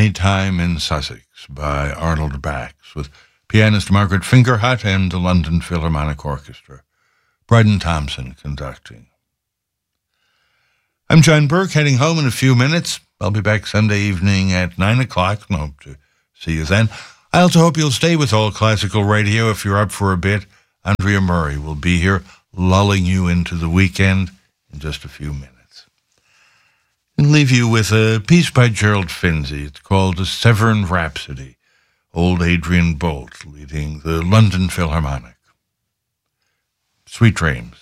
Maytime in Sussex by Arnold Bax, with pianist Margaret Fingerhut and the London Philharmonic Orchestra. Bryden Thompson conducting. I'm John Burke, heading home in a few minutes. I'll be back Sunday evening at 9 o'clock, and hope to see you then. I also hope you'll stay with All Classical Radio if you're up for a bit. Andrea Murray will be here, lulling you into the weekend in just a few minutes. And leave you with a piece by Gerald Finzi. It's called The Severn Rhapsody. Old Adrian Bolt leading the London Philharmonic. Sweet dreams.